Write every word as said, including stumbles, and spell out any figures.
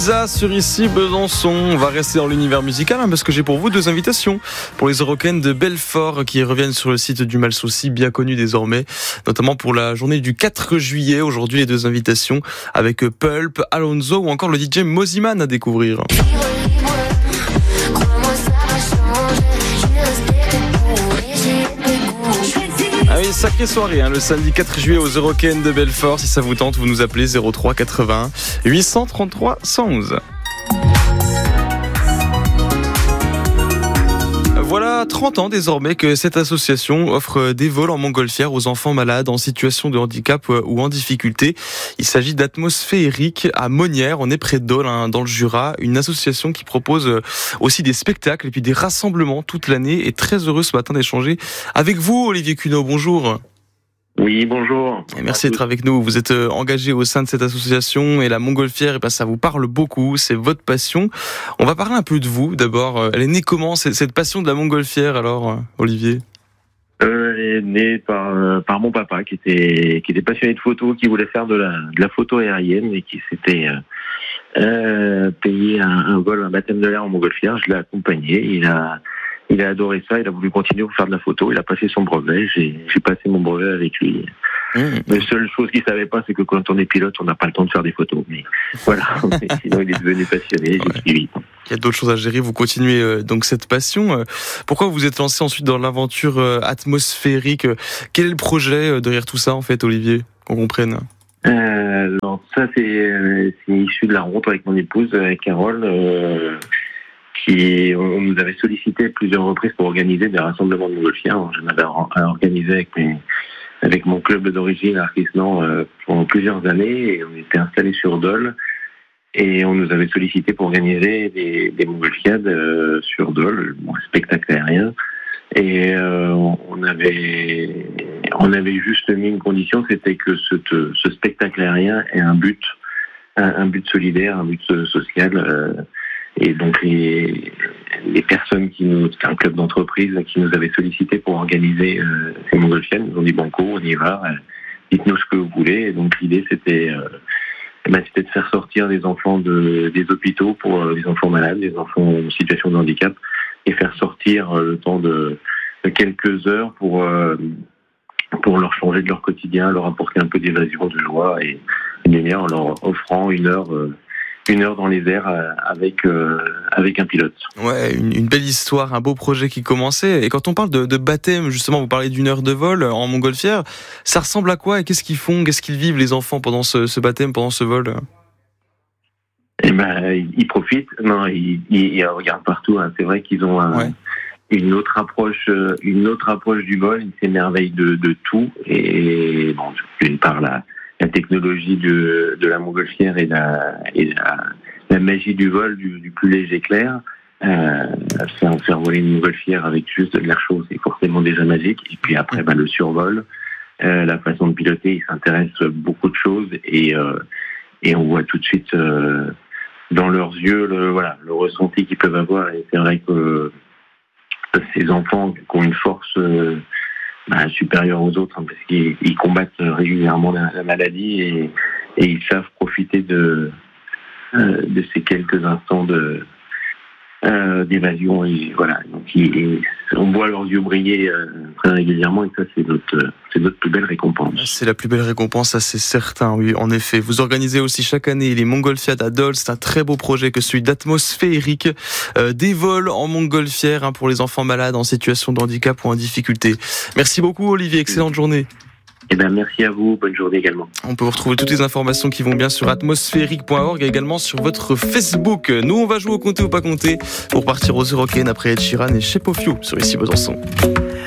Ça sur ici Besançon, on va rester dans l'univers musical hein, parce que j'ai pour vous deux invitations pour les Eurocaines de Belfort qui reviennent sur le site du Malsaucy, bien connu désormais, notamment pour la journée du quatre juillet. Aujourd'hui les deux invitations avec Pulp, Alonso ou encore le D J Mosiman à découvrir. Ah oui, sacrée soirée, hein, le samedi quatre juillet aux Eurocaines de Belfort. Si ça vous tente, vous nous appelez zéro trois quatre-vingts huit cent trente-trois cent onze. Voilà trente ans désormais que cette association offre des vols en montgolfière aux enfants malades en situation de handicap ou en difficulté. Il s'agit d'Atmosphérique à Monnières, on est près de Dole, hein, dans le Jura. Une association qui propose aussi des spectacles et puis des rassemblements toute l'année. Et très heureux ce matin d'échanger avec vous, Olivier Cuneau. Bonjour. Oui, bonjour. Et merci d'être avec nous. Vous êtes engagé au sein de cette association et la montgolfière, et ben ça vous parle beaucoup, c'est votre passion. On va parler un peu de vous d'abord. Elle est née comment cette passion de la montgolfière alors, Olivier? euh, Elle est née par, euh, par mon papa qui était qui était passionné de photo, qui voulait faire de la de la photo aérienne et qui s'était euh, euh, payé un, un vol, un baptême de l'air en montgolfière. Je l'ai accompagné. Il a Il a adoré ça, il a voulu continuer pour faire de la photo, il a passé son brevet, j'ai, j'ai passé mon brevet avec lui. Mmh. La seule chose qu'il savait pas, c'est que quand on est pilote, on n'a pas le temps de faire des photos. Mais voilà, sinon il est devenu passionné, j'ai ouais. suivi. Il y a d'autres choses à gérer, vous continuez euh, donc cette passion. Euh, pourquoi vous êtes lancé ensuite dans l'aventure euh, atmosphérique? Quel est le projet euh, derrière tout ça en fait, Olivier, qu'on comprenne? euh, alors, ça c'est, euh, c'est issu de la rencontre avec mon épouse, avec Carole. Euh, Qui, on nous avait sollicité plusieurs reprises pour organiser des rassemblements de montgolfières. J'en avais organisé avec, mes, avec mon club d'origine, Arquisnan, euh, pendant plusieurs années, et on était installés sur Dole, et on nous avait sollicité pour organiser des, des montgolfiades euh, sur Dole, bon, un spectacle aérien, et euh, on avait, on avait juste mis une condition, c'était que ce, ce spectacle aérien ait un but, un, un but solidaire, un but social. Euh, Et donc les, les personnes qui nous, c'était un club d'entreprise qui nous avait sollicité pour organiser euh, ces montgolfières, nous ont dit banco, on y va, euh, dites-nous ce que vous voulez. Et donc l'idée c'était, euh, ben, c'était de faire sortir des enfants de, des hôpitaux pour euh, des enfants malades, des enfants en situation de handicap, et faire sortir euh, le temps de, de quelques heures pour euh, pour leur changer de leur quotidien, leur apporter un peu d'évasion, de joie et une lumière en leur offrant une heure. Euh, une heure dans les airs avec euh, avec un pilote. Ouais, une, une belle histoire, un beau projet qui commençait. Et quand on parle de, de baptême, justement, vous parlez d'une heure de vol en montgolfière, ça ressemble à quoi et qu'est-ce qu'ils font, qu'est-ce qu'ils vivent les enfants pendant ce, ce baptême, pendant ce vol? Eh ben, ils profitent. Non, ils, ils, ils regardent partout. Hein. C'est vrai qu'ils ont un, ouais. une autre approche, une autre approche du vol. Ils s'émerveillent de, de tout. Et bon, d'une part là. La technologie de, de la montgolfière et, la, et la, la magie du vol, du, du plus léger clair. Euh, faire, faire voler une montgolfière avec juste de l'air chaud, c'est forcément déjà magique. Et puis après, bah, le survol, euh, la façon de piloter, ils s'intéressent à beaucoup de choses et, euh, et on voit tout de suite euh, dans leurs yeux le, voilà, le ressenti qu'ils peuvent avoir. Et c'est vrai que ces enfants qui ont une force... Euh, Bah, supérieurs aux autres, hein, parce qu'ils ils combattent régulièrement la, la maladie et, et ils savent profiter de, euh, de ces quelques instants de, euh, d'évasion. Et voilà, donc ils, on voit leurs yeux briller euh, très régulièrement et ça c'est notre, c'est notre plus belle récompense. C'est la plus belle récompense, ça c'est certain, oui, en effet. Vous organisez aussi chaque année les montgolfiades à Dole, c'est un très beau projet que celui d'Atmosphérique, euh, des vols en montgolfière hein, pour les enfants malades en situation de handicap ou en difficulté. Merci beaucoup Olivier, excellente journée. Eh ben, merci à vous, bonne journée également. On peut vous retrouver toutes les informations qui vont bien sur atmosphérique point org et également sur votre Facebook. Nous, on va jouer au compter ou pas compter pour partir aux Eurocaines après Ed Sheeran et Shape of You sur ici Besançon.